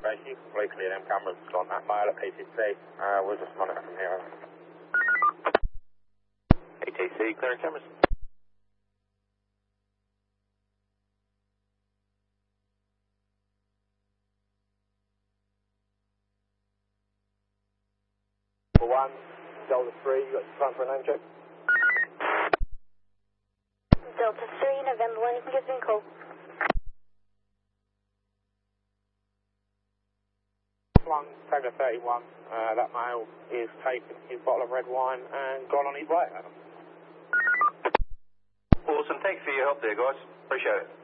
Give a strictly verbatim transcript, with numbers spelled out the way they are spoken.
base. You can fully clear them cameras on that mile at P C C. Uh, we'll just monitor from here. A T C, clearing cameras. One, Delta three, you got time for a name check? Delta three, November one, you can give me a call. One, Tango thirty-one, uh, that male is taking his bottle of red wine and gone on his way. Awesome, thanks for your help there, guys. Appreciate it.